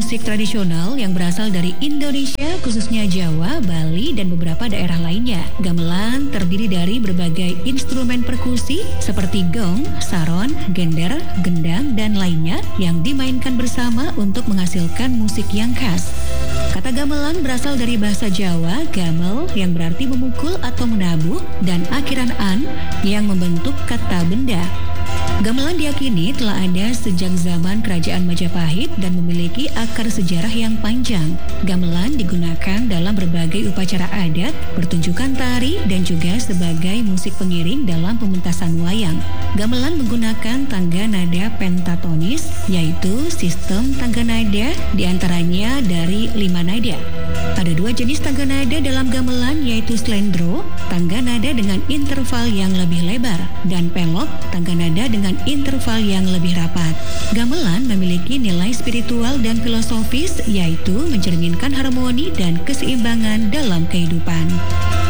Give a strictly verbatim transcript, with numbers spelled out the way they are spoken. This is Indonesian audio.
musik tradisional yang berasal dari Indonesia, khususnya Jawa, Bali, dan beberapa daerah lainnya. Gamelan terdiri dari berbagai instrumen perkusi seperti gong, saron, gender, gendang, dan lainnya yang dimainkan bersama untuk menghasilkan musik yang khas. Kata gamelan berasal dari bahasa Jawa, gamel yang berarti memukul atau menabuh, dan akhiran an yang membentuk kata benda. Gamelan diyakini telah ada sejak zaman Kerajaan Majapahit dan memiliki akar sejarah yang panjang. Gamelan digunakan dalam berbagai upacara adat, pertunjukan tari, dan juga sebagai musik pengiring dalam pementasan wayang. Gamelan menggunakan tangga nada pentatonis, yaitu sistem tangga nada diantaranya dari lima nada. Ada dua jenis tangga nada dalam gamelan, yaitu slendro, tangga nada dengan interval yang lebih lebar, dan pelok, tangga nada dengan interval yang lebih rapat. Gamelan memiliki nilai spiritual dan filosofis, yaitu mencerminkan harmoni dan keseimbangan dalam kehidupan.